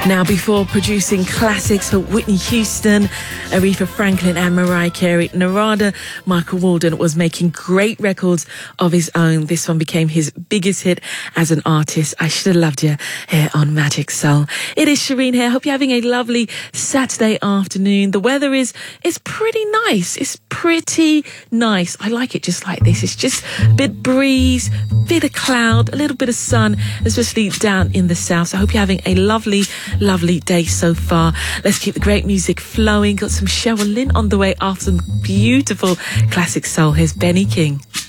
Now, before producing classics for Whitney Houston, Aretha Franklin and Mariah Carey, Narada Michael Walden was making great records of his own. This one became his biggest hit as an artist. I Should Have Loved You here on Magic Soul. It is Shireen here. Hope you're having a lovely Saturday afternoon. The weather is pretty nice. It's pretty nice. I like it just like this. It's just a bit breeze, bit of cloud, a little bit of sun, especially down in the south. So I hope you're having a lovely day so far. Let's keep the great music flowing. Got some Cheryl Lynn on the way after some beautiful classic soul. Here's Benny King.